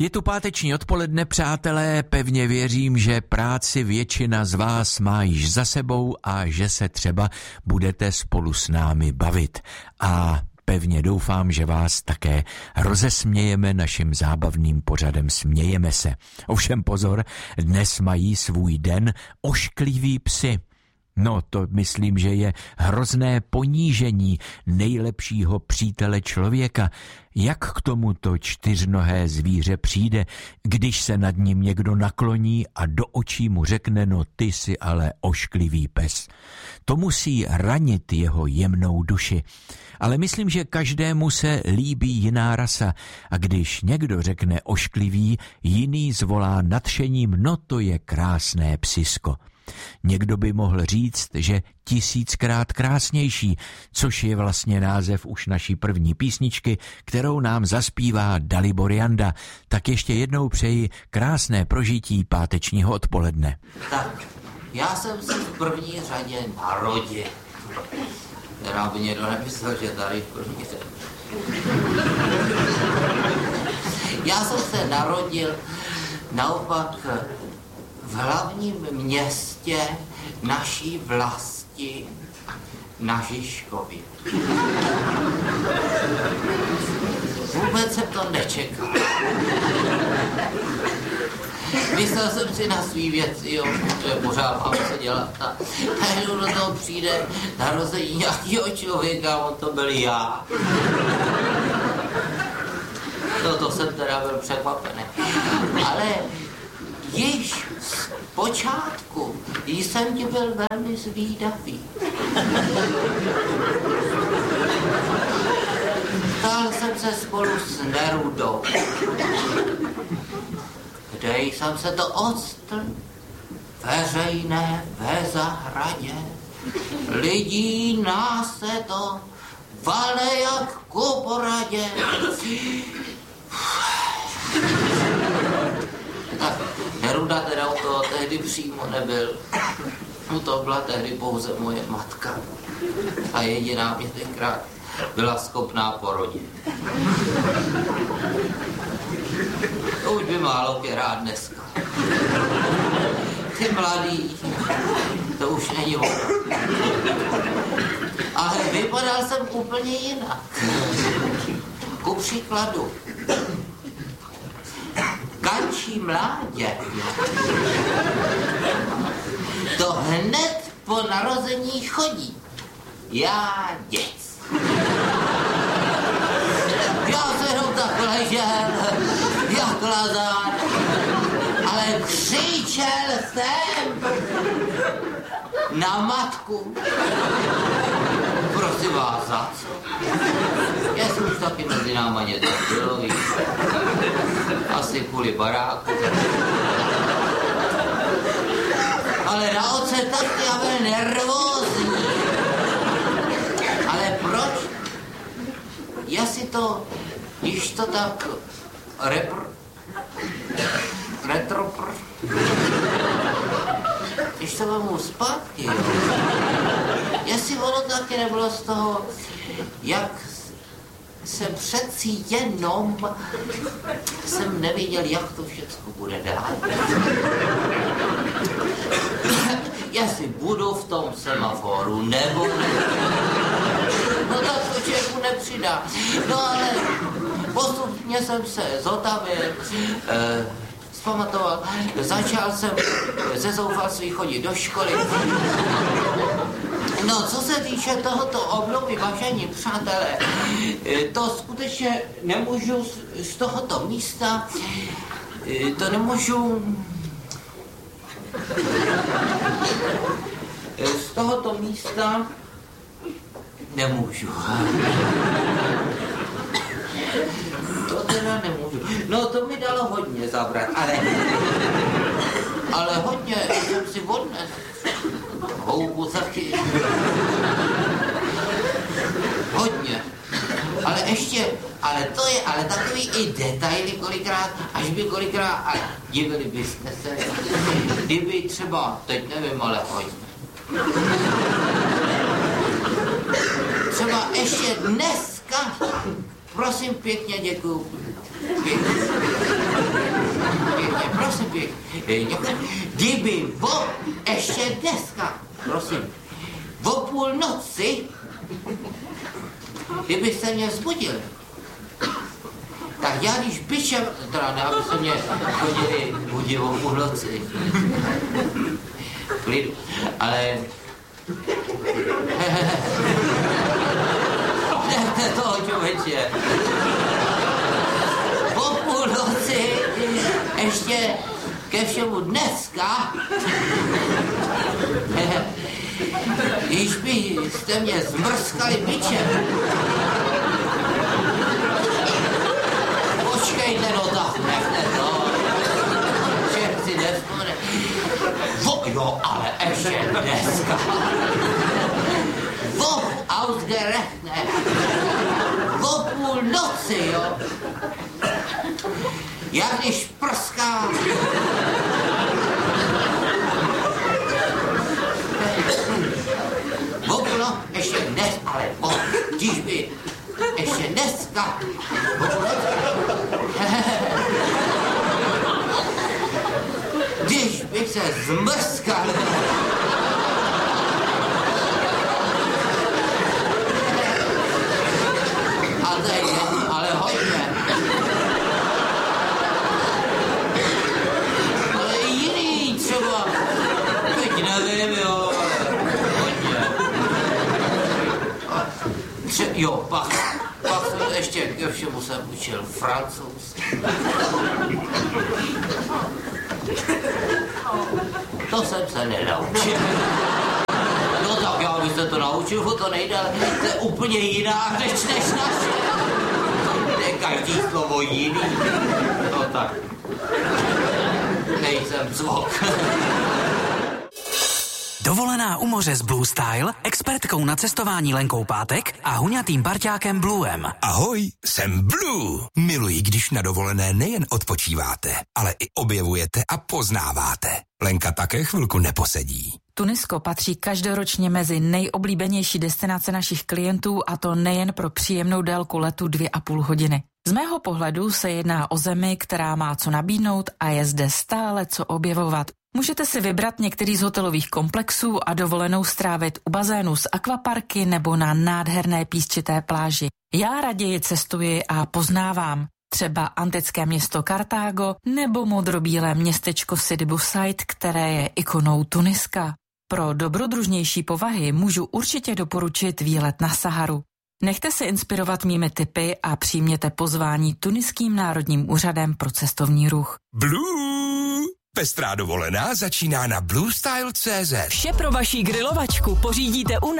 Je tu páteční odpoledne, přátelé, pevně věřím, že práci většina z vás má již za sebou a že se třeba budete spolu s námi bavit. A pevně doufám, že vás také rozesmějeme naším zábavným pořadem Smějeme se. Ovšem pozor, dnes mají svůj den oškliví psi. No, to myslím, že je hrozné ponížení nejlepšího přítele člověka. Jak k tomuto čtyřnohé zvíře přijde, když se nad ním někdo nakloní a do očí mu řekne, no ty jsi ale ošklivý pes. To musí ranit jeho jemnou duši. Ale myslím, že každému se líbí jiná rasa a když někdo řekne ošklivý, jiný zvolá nadšením, no to je krásné psisko. Někdo by mohl říct, že 1000krát krásnější, což je vlastně název už naší první písničky, kterou nám zaspívá Dalibor Janda. Tak ještě jednou přeji krásné prožití pátečního odpoledne. Tak, já jsem se v první řadě narodil. Teda by někdo nemyslel, že tady v první řadě. Já jsem se narodil naopak v hlavním městě naší vlasti na Žižkově. Vůbec jsem to nečekal. Myslel jsem si na svý věci, jo, že pořád mám co dělat. A najednou do toho přijde narození nějakého člověka, on to byl já. No to jsem teda byl překvapený. Ale již z počátku jsem ti byl velmi zvídavý. Ptal jsem se spolu s Nerudou. Kde jsem se to odstl? Veřejné ve zahradě. Lidí nás se to vale jak ku poradě. Tak Neruda teda u toho tehdy přímo nebyl. No to byla tehdy pouze moje matka. A jediná mě tenkrát byla schopná porodit. To už by málo která dneska. Ty mladý, to už není ono. Ale vypadal jsem úplně jinak. Ku příkladu, Kančí mládě to hned po narození chodí. Já děc. Já se jenom tak ležel, jak lazán, ale křičel jsem na matku. Prosím vás, za co? Jestli už taky mezi náma něco bylo, víc. Asi kvůli baráku. Ale na oce taky já byl nervózní. Ale proč? Jestli to, když to tak když to vemu zpátky, jo. Jestli ono taky nebylo z toho, jak se přeci jenom jsem nevěděl, jak to všechno bude dál. Jestli budu v tom semaforu, nebo ne. No tak to člověku nepřidá. No ale postupně jsem se zotavil, zpamatoval, začal jsem ze zoufalství chodit do školy. No, co se týče tohoto období, vážení přátelé, to skutečně nemůžu z tohoto místa, to nemůžu z tohoto místa nemůžu. To teda nemůžu. No, to mi dalo hodně zabrat, ale hodně jsem si odnes. Houbu taky. Hodně. Ale ještě, ale takový i detaily kolikrát, až by kolikrát, ale divili byste se, kdyby třeba, teď nevím, ale hodně. Třeba ještě dneska, prosím pěkně, děkuju. Pěkně. prosím pěkně, kdyby ještě dneska, prosím, o půlnoci, kdybyste mě vzbudili, tak já když byčem, teda ne, aby se mě chodili budit o půlnoci, klidu, ale nechte toho člověče. Po půlnoci ještě ke všemu dneska, když byste mě zmrskali bičem, počkejte, no tak nechte to, že si nevzpomene. Jo, ale ještě dneska. Ausgerechnet. O půlnoci, jo. Já když prskám. Vopno, ještě dnes, ale když by ještě dneska. Když bych se zmrskal. Ale hodně. Ale jiný třeba. Teď nevím, jo, hodně. Jo, pak jsem ještě ke všemu jsem učil francouz. To jsem se nenaučil. No tak já bych se to naučil, to nejde, ale to je úplně jiná řeč než naše. To je každý slovo jiný. No tak. Nejsem cvok. Dovolená u moře s Blue Style, expertkou na cestování Lenkou Pátek a huňatým parťákem Bluem. Ahoj, jsem Blue. Miluji, když na dovolené nejen odpočíváte, ale i objevujete a poznáváte. Lenka také chvilku neposedí. Tunisko patří každoročně mezi nejoblíbenější destinace našich klientů, a to nejen pro příjemnou délku letu 2,5 hodiny. Z mého pohledu se jedná o zemi, která má co nabídnout a je zde stále co objevovat. Můžete si vybrat některý z hotelových komplexů a dovolenou strávit u bazénu s akvaparky nebo na nádherné písčité pláži. Já raději cestuji a poznávám. Třeba antické město Kartágo nebo modrobílé městečko Sidi Bou Said, které je ikonou Tuniska. Pro dobrodružnější povahy můžu určitě doporučit výlet na Saharu. Nechte se inspirovat mými tipy a přijměte pozvání Tuniským národním úřadem pro cestovní ruch. Blue! Pestrá dovolená začíná na bluestyle.cz. Vše pro vaši grilovačku pořídíte u nás.